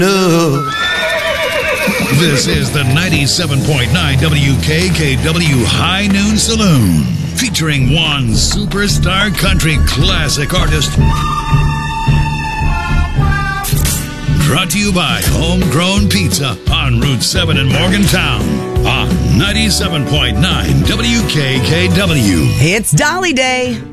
This is the 97.9 WKKW High Noon Saloon, featuring one superstar country classic artist. Brought to you by Homegrown Pizza on Route 7 in Morgantown on 97.9 WKKW. It's Dolly Day.